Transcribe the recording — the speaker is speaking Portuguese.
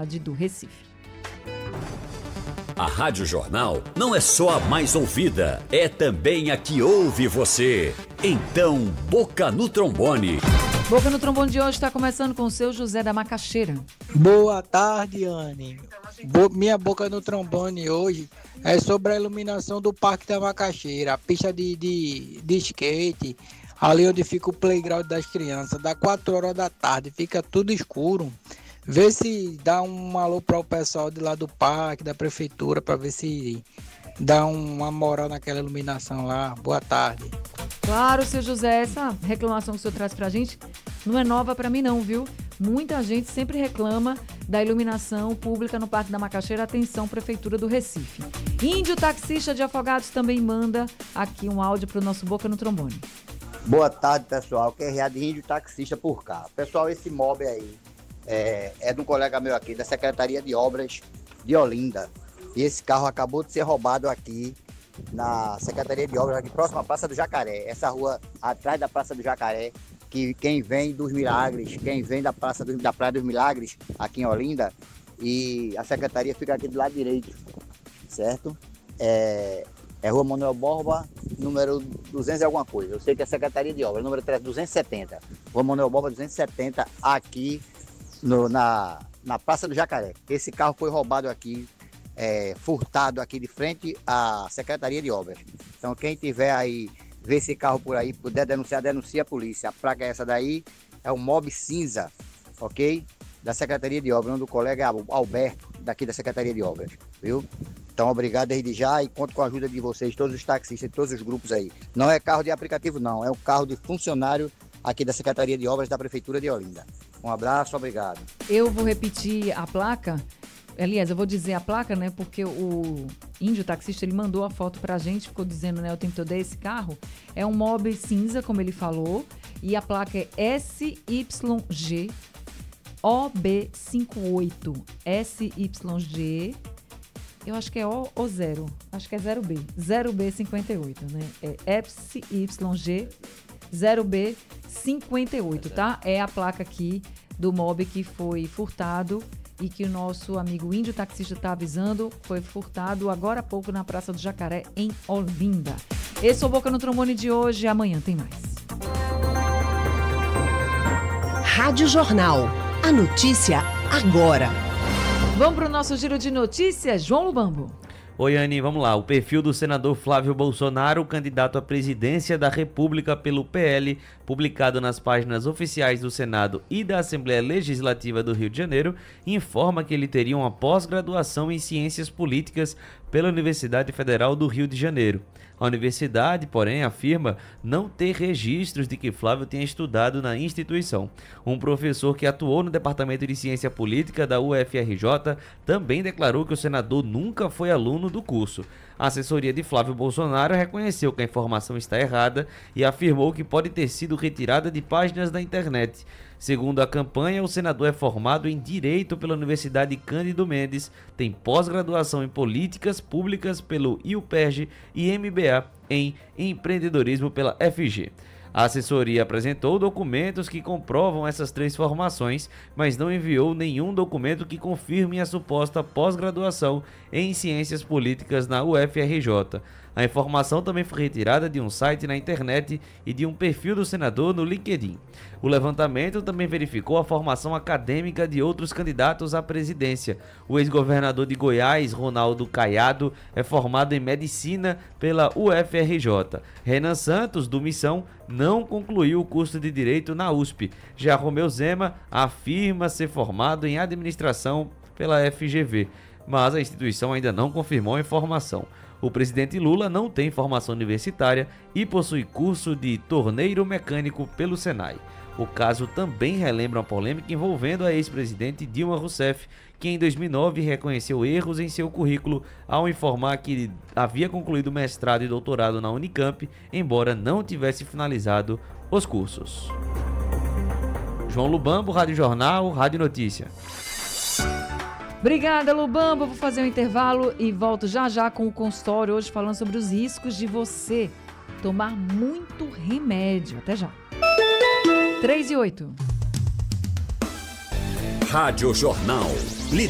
cidade do Recife. A Rádio Jornal não é só a mais ouvida, é também a que ouve você. Então, Boca no Trombone. Boca no Trombone de hoje está começando com o seu José da Macaxeira. Boa tarde, Anne. Minha Boca no Trombone hoje é sobre a iluminação do Parque da Macaxeira, a pista de skate, ali onde fica o playground das crianças. Dá 4 horas da tarde, fica tudo escuro. Vê se dá um alô para o pessoal de lá do parque, da prefeitura, para ver se dá uma moral naquela iluminação lá. Boa tarde. Claro, seu José, essa reclamação que o senhor traz pra gente não é nova pra mim não, viu? Muita gente sempre reclama da iluminação pública no Parque da Macaxeira. Atenção, Prefeitura do Recife. Índio Taxista de Afogados também manda aqui um áudio pro nosso Boca no Trombone. Boa tarde, pessoal. QRA de Índio Taxista por cá. Pessoal, esse mob aí é de um colega meu aqui, da Secretaria de Obras de Olinda. E esse carro acabou de ser roubado aqui na Secretaria de Obras, aqui próxima à Praça do Jacaré. Essa rua atrás da Praça do Jacaré, que quem vem dos Milagres, quem vem da Praia dos Milagres, aqui em Olinda, e a Secretaria fica aqui do lado direito, certo? É Rua Manuel Borba, número 200 e alguma coisa. Eu sei que é a Secretaria de Obras, número 270. Rua Manuel Borba 270, aqui na Praça do Jacaré. Esse carro foi roubado aqui, furtado aqui de frente à Secretaria de Obras. Então quem tiver aí, ver esse carro por aí, puder denunciar, denuncia a polícia. A placa é essa daí, é o mob cinza, ok? Da Secretaria de Obras, onde o colega é Alberto, daqui da Secretaria de Obras, viu? Então obrigado desde já e conto com a ajuda de vocês, todos os taxistas, todos os grupos aí. Não é carro de aplicativo não, é um carro de funcionário aqui da Secretaria de Obras da Prefeitura de Olinda. Um abraço, obrigado. Eu vou repetir a placa. Aliás, eu vou dizer a placa, né? Porque o índio taxista, ele mandou a foto pra gente, ficou dizendo, né, o tempo todo, esse carro é um mob cinza, como ele falou, e a placa é SYG OB58. SYG, eu acho que é O ou 0, acho que é 0B. 0B58, né? É SYG 0B58, tá? É a placa aqui do mob que foi furtado e que o nosso amigo índio taxista está avisando, foi furtado agora há pouco na Praça do Jacaré, em Olinda. Esse é o Boca no Trombone de hoje, amanhã tem mais. Rádio Jornal, a notícia agora. Vamos para o nosso giro de notícias, João Lubambo. Oi, Anny, vamos lá. O perfil do senador Flávio Bolsonaro, candidato à presidência da República pelo PL, publicado nas páginas oficiais do Senado e da Assembleia Legislativa do Rio de Janeiro, informa que ele teria uma pós-graduação em Ciências Políticas pela Universidade Federal do Rio de Janeiro. A universidade, porém, afirma não ter registros de que Flávio tenha estudado na instituição. Um professor que atuou no Departamento de Ciência Política da UFRJ também declarou que o senador nunca foi aluno do curso. A assessoria de Flávio Bolsonaro reconheceu que a informação está errada e afirmou que pode ter sido retirada de páginas da internet. Segundo a campanha, o senador é formado em Direito pela Universidade Cândido Mendes, tem pós-graduação em Políticas Públicas pelo IUPERJ e MBA em Empreendedorismo pela FG. A assessoria apresentou documentos que comprovam essas três formações, mas não enviou nenhum documento que confirme a suposta pós-graduação em Ciências Políticas na UFRJ. A informação também foi retirada de um site na internet e de um perfil do senador no LinkedIn. O levantamento também verificou a formação acadêmica de outros candidatos à presidência. O ex-governador de Goiás, Ronaldo Caiado, é formado em Medicina pela UFRJ. Renan Santos, do Missão, não concluiu o curso de Direito na USP. Já Romeu Zema afirma ser formado em Administração pela FGV, mas a instituição ainda não confirmou a informação. O presidente Lula não tem formação universitária e possui curso de torneiro mecânico pelo Senai. O caso também relembra uma polêmica envolvendo a ex-presidente Dilma Rousseff, que em 2009 reconheceu erros em seu currículo ao informar que havia concluído mestrado e doutorado na Unicamp, embora não tivesse finalizado os cursos. João Lubambo, Rádio Jornal, Rádio Notícia. Obrigada, Lubambo. Vou fazer um intervalo e volto já já com o consultório, hoje falando sobre os riscos de você tomar muito remédio. Até já. 3 e 8. Rádio Jornal.